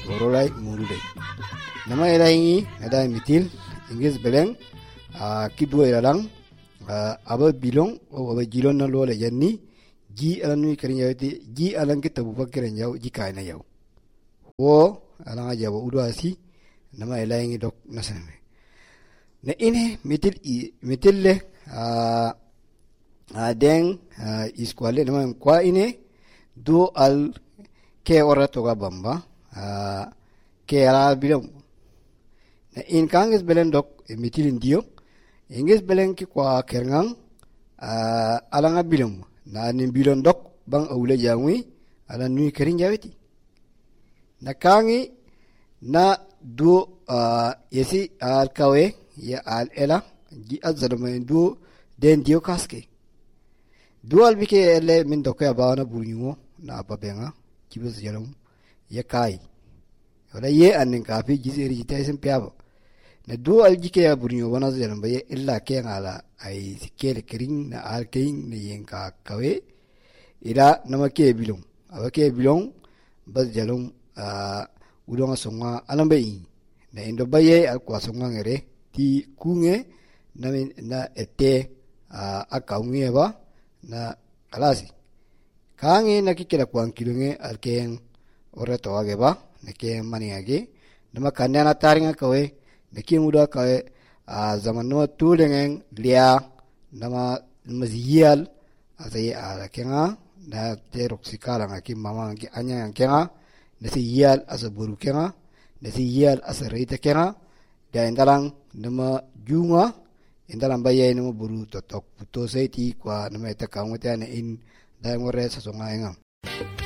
gorolai murude nama elaingi ada mitil ingis beleng kidwa ilalang aba bilong aba jilon na lo le janni ji alanu karinyawti ji alang kitabu fakiran yaw ji kaina yaw wo alanga jabo udwasi nama elaingi dok nasane na ine mitil le deng iskwale nama kwa ine do al ke ora toga bamba ke ala bilong na in kanges belen dok mitilin dio ingis belen ki kwa kerngang alanga bilong na nin bilon dok bang awule jangwi ala nui kerin jaweti na kangi na do yesi al kawe ya al ela ji azalama do den dio kaske dual bike ele min dokya bawana bunyuo na babenga kibes jalom ya kai wala ye anin kafi jizeri jitaisin piabo na dual jike ya bunyuo wana jalom baye illa ke ngala ai sikele kering na al keing ne yenka kawe ira nama ke bilong aba ke bilong bas jalom udonga songa alambe na indo baye al kwa songa ngere ti kunge na ete akaunge ba na kalasi kange na kikira kwang kilunge alkeng ore to age ba na ke mani age nama kanyana taringa kawe na ki muda kawe zaman no tulengeng lia nama maziyal azai ala kenga na terok sikala ngaki mama ngaki anya kenga na siyal asaburu kenga na siyal asarita kenga da indalang nama junga indalang baye nama buru totok puto seiti kwa nama eta kaungote ana in da ngore sasonga engam